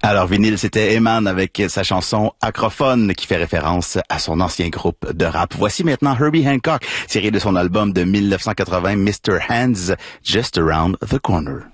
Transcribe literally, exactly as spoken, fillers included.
Alors, vinyle, c'était Eman avec sa chanson Acrophone qui fait référence à son ancien groupe de rap. Voici maintenant Herbie Hancock, tiré de son album de mille neuf cent quatre-vingts, mister Hands, Just Around the Corner.